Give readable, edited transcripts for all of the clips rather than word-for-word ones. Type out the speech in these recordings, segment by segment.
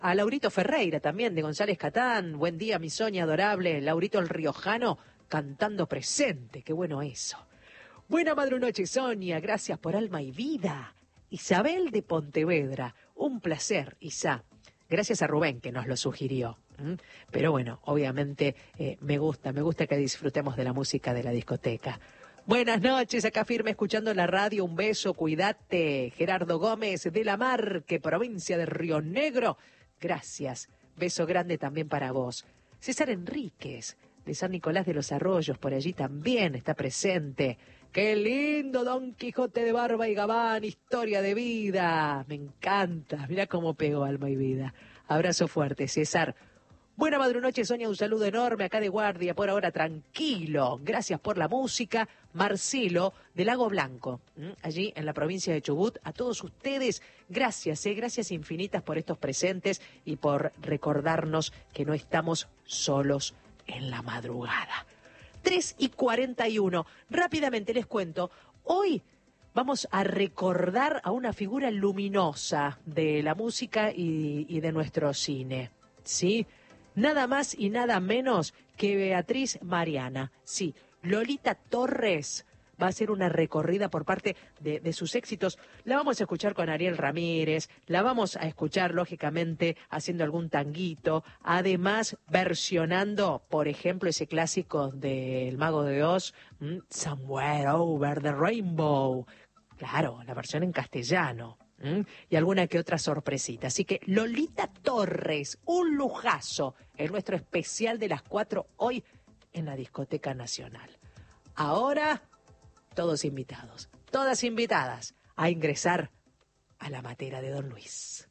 A Laurito Ferreira también, de González Catán. Buen día, mi Sonia adorable. Laurito el Riojano cantando presente. Qué bueno eso. Buena madrunoche, Sonia. Gracias por alma y vida. Isabel de Pontevedra. Un placer, Isa. Gracias a Rubén que nos lo sugirió. Pero bueno, obviamente me gusta que disfrutemos de la música de la discoteca. Buenas noches, acá firme escuchando la radio. Un beso, cuídate. Gerardo Gómez de La Marque, provincia de Río Negro. Gracias. Beso grande también para vos. César Enríquez, de San Nicolás de los Arroyos, por allí también está presente. ¡Qué lindo Don Quijote de Barba y Gabán! Historia de vida. Me encanta. Mirá cómo pegó alma y vida. Abrazo fuerte, César. Buena madrunoche, Sonia, un saludo enorme acá de guardia, por ahora tranquilo. Gracias por la música. Marcelo, de Lago Blanco, allí en la provincia de Chubut. A todos ustedes, gracias, gracias infinitas por estos presentes y por recordarnos que no estamos solos en la madrugada. 3:41. Rápidamente les cuento, hoy vamos a recordar a una figura luminosa de la música y de nuestro cine, ¿sí? Nada más y nada menos que Beatriz Mariana. Sí, Lolita Torres va a hacer una recorrida por parte de sus éxitos. La vamos a escuchar con Ariel Ramírez, la vamos a escuchar, lógicamente, haciendo algún tanguito. Además, versionando, por ejemplo, ese clásico del Mago de Oz, Somewhere Over the Rainbow. Claro, la versión en castellano. Y alguna que otra sorpresita. Así que Lolita Torres, un lujazo en nuestro especial de las 4 hoy en la Discoteca Nacional. Ahora, todos invitados, todas invitadas a ingresar a la matera de Don Luis.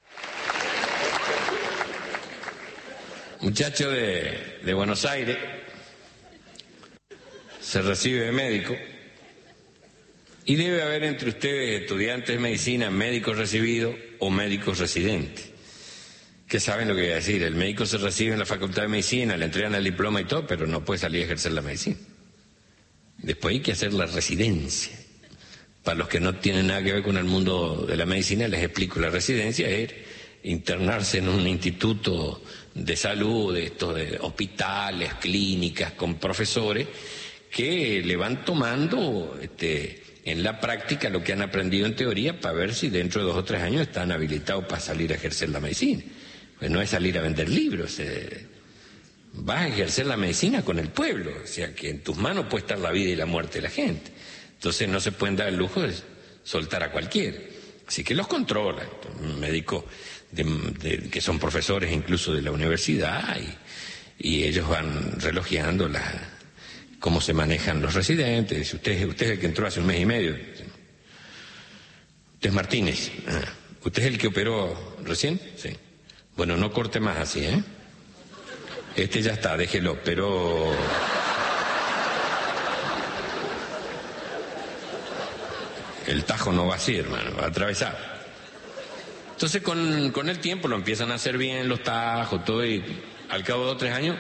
Muchacho de Buenos Aires, se recibe de médico. Y debe haber entre ustedes estudiantes de medicina, médicos recibidos o médicos residentes. Que saben lo que voy a decir. El médico se recibe en la facultad de medicina, le entregan el diploma y todo, pero no puede salir a ejercer la medicina. Después hay que hacer la residencia. Para los que no tienen nada que ver con el mundo de la medicina, les explico. La residencia es internarse en un instituto de salud, de hospitales, clínicas, con profesores que le van tomando en la práctica lo que han aprendido en teoría para ver si dentro de 2 o 3 años están habilitados para salir a ejercer la medicina. Pues no es salir a vender libros, vas a ejercer la medicina con el pueblo, o sea que en tus manos puede estar la vida y la muerte de la gente. Entonces no se pueden dar el lujo de soltar a cualquiera. Así que los controlan, médicos que son profesores incluso de la universidad y ellos van relojeando cómo se manejan los residentes. Dice, usted es el que entró hace 1 mes y medio. Usted es Martínez. ¿Usted es el que operó recién? Sí. Bueno, no corte más así, ¿eh? Este ya está, déjelo, pero... El tajo no va así, hermano, va a atravesar. Entonces con el tiempo lo empiezan a hacer bien, los tajos, todo, y al cabo de 2 o 3 años...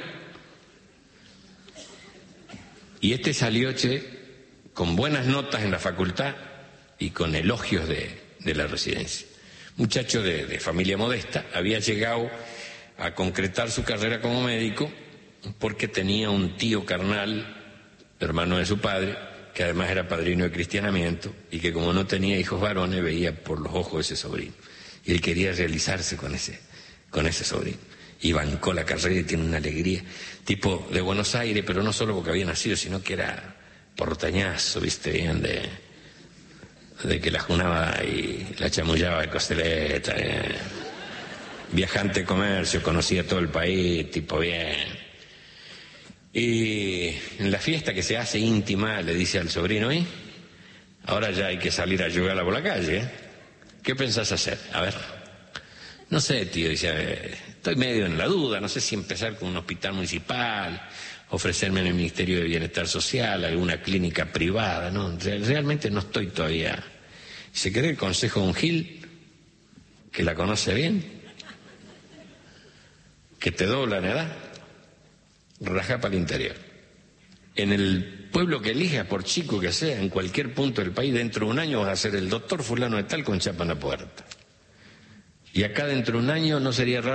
Y salió, con buenas notas en la facultad y con elogios de la residencia. Muchacho de familia modesta, había llegado a concretar su carrera como médico porque tenía un tío carnal, hermano de su padre, que además era padrino de cristianamiento y que como no tenía hijos varones veía por los ojos de ese sobrino. Y él quería realizarse con ese sobrino. Y bancó la carrera y tiene una alegría, tipo de Buenos Aires, pero no solo porque había nacido, sino que era portañazo, viste, bien de que la junaba y la chamullaba de costeleta, viajante de comercio, conocía todo el país, tipo bien. Y en la fiesta que se hace íntima le dice al sobrino, ahora ya hay que salir a ayudarla por la calle, ¿qué pensás hacer? A ver. No sé, tío, dice, estoy medio en la duda, no sé si empezar con un hospital municipal, ofrecerme en el Ministerio de Bienestar Social, alguna clínica privada, no, realmente no estoy todavía. ¿Se quiere el consejo de un Gil, que la conoce bien, que te dobla en edad? Rajá para el interior. En el pueblo que elijas, por chico que sea, en cualquier punto del país, dentro de 1 año vas a ser el doctor fulano de tal con chapa en la puerta. Y acá dentro de un año no sería raro